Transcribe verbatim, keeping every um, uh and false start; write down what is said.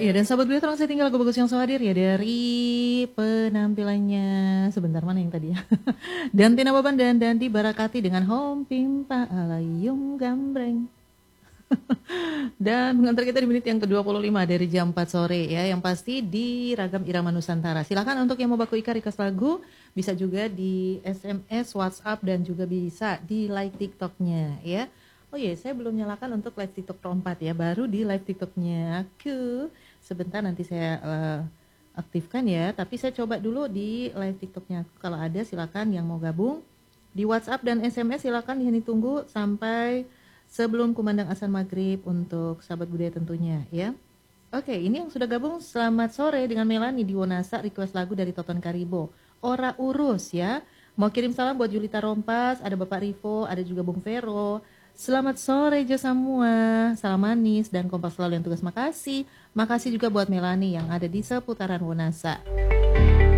Iya, dan sahabat gue terang saya tinggal lagu bagus yang selalu hadir ya dari penampilannya sebentar mana yang tadi ya. Dan Tina Baban dan Dandi Barakati dengan Home Pimpa Alayum Gambreng. Dan mengantar kita di menit yang ke dua puluh lima dari jam empat sore ya, yang pasti di Ragam Irama Nusantara. Silakan untuk yang mau baku Ika request lagu, bisa juga di S M S, WhatsApp, dan juga bisa di live TikToknya ya. Oh iya, saya belum nyalakan untuk live TikTok perempat ya, baru di live TikToknya aku. Sebentar nanti saya uh, aktifkan ya, tapi saya coba dulu di live TikToknya aku. Kalau ada silakan yang mau gabung. Di WhatsApp dan S M S silakan ini tunggu sampai sebelum kumandang azan maghrib untuk sahabat budaya tentunya ya. Oke, ini yang sudah gabung selamat sore dengan Melani di Wonasa, request lagu dari Toton Karibo. Ora urus ya. Mau kirim salam buat Julita Rompas, ada Bapak Rivo, ada juga Bung Vero. Selamat sore jo semua, salam manis dan kompas selalu yang tugas makasih. Makasih juga buat Melani yang ada di seputaran Wonasa.